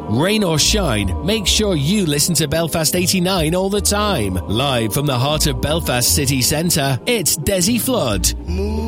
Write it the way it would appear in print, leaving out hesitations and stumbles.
Rain or shine, make sure you listen to Belfast 89 all the time. Live from the heart of Belfast city centre, it's Desi Flood.